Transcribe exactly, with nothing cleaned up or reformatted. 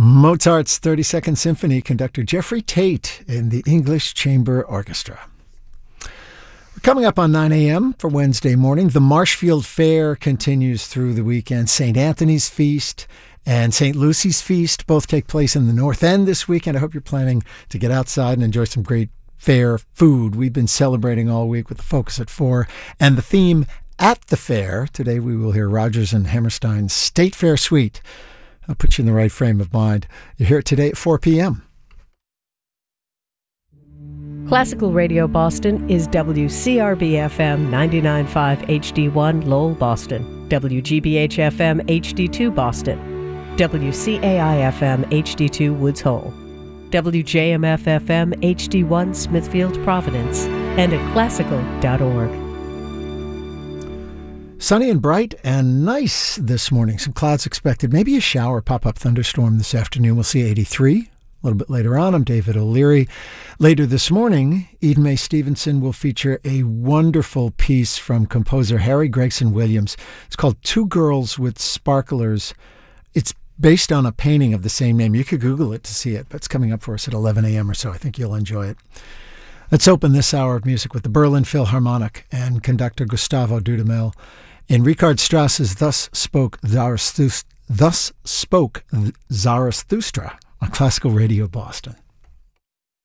Mozart's thirty-second Symphony, conductor Jeffrey Tate in the English Chamber Orchestra. Coming up on nine a.m. for Wednesday morning, the Marshfield Fair continues through the weekend. Saint Anthony's Feast and Saint Lucy's Feast both take place in the North End this weekend. I hope you're planning to get outside and enjoy some great fair food. We've been celebrating all week with the Focus at Four and the theme at the fair. Today we will hear Rodgers and Hammerstein's State Fair Suite. I'll put you in the right frame of mind. You hear it today at four p.m. Classical Radio Boston is W C R B F M ninety-nine point five H D one Lowell, Boston, W G B H F M H D two Boston, W C A I F M H D two Woods Hole, W J M F F M H D one Smithfield, Providence, and at classical dot org. Sunny and bright and nice this morning. Some clouds expected. Maybe a shower, pop-up thunderstorm this afternoon. We'll see eighty-three. A little bit later on, I'm David O'Leary. Later this morning, Eden Mae Stevenson will feature a wonderful piece from composer Harry Gregson Williams. It's called Two Girls with Sparklers. It's based on a painting of the same name. You could Google it to see it, but it's coming up for us at eleven a.m. or so. I think you'll enjoy it. Let's open this hour of music with the Berlin Philharmonic and conductor Gustavo Dudamel in Richard Strauss's Thus Spoke Zarathustra, Thus Spoke Zarathustra on Classical Radio Boston.